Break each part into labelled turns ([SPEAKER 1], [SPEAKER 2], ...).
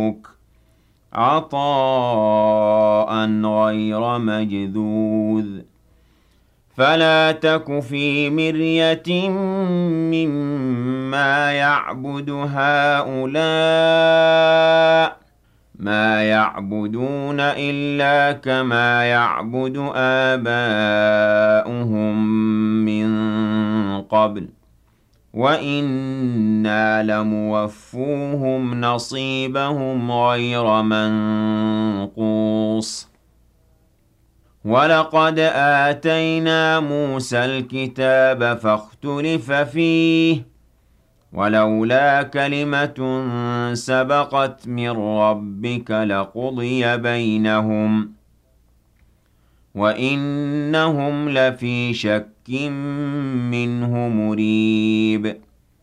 [SPEAKER 1] ربك عطاء غير مجذوذ فلا تك في مرية مما يعبد هؤلاء ما يعبدون إلا كما يعبد آباؤهم من قبل وَإِنَّا لَمُوَفُّوهُمْ نَصِيبَهُمْ غَيْرَ مَنقُوصٍ وَلَقَدْ آتَيْنَا مُوسَى الْكِتَابَ فَاخْتُلِفَ فِيهِ وَلَوْلَا كَلِمَةٌ سَبَقَتْ مِنْ رَبِّكَ لَقُضِيَ بَيْنَهُمْ وَإِنَّهُمْ لَفِي شَكٍّ مِّنْهُ مُرِيبٍ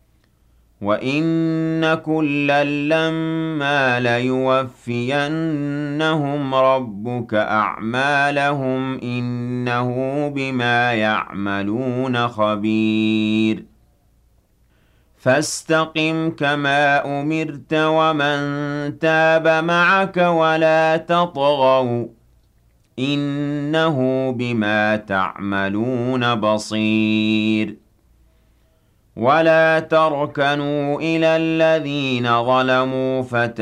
[SPEAKER 1] وَإِنَّ كُلًّا لَّمَّا لَيُوَفِّيَنَّهُمْ رَبُّكَ أَعْمَالَهُمْ إِنَّهُ بِمَا يَعْمَلُونَ خَبِيرٌ فَاسْتَقِمْ كَمَا أُمِرْتَ وَمَن تَابَ مَعَكَ وَلَا تَطْغَوْا إِنَّهُ بِمَا تَعْمَلُونَ بَصِيرٌ وَلَا تَرْكَنُوا إِلَى الَّذِينَ ظَلَمُوا